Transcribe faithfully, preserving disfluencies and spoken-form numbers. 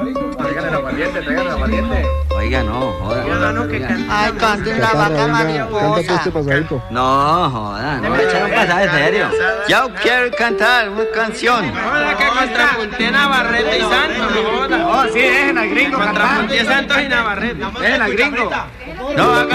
Traigan el aguardiente, traigan el aguardiente. Oiga, no, joda. Ay, canten la vaca mariposa. No, joda, no me echaron pasaje serio. Yo quiero cantar una canción. Hola, que contrapunté Navarrete y Santos, no joda. Oh, sí, dejen al gringo cantar. Contrapunté Santos y Navarrete. Dejen al gringo. No,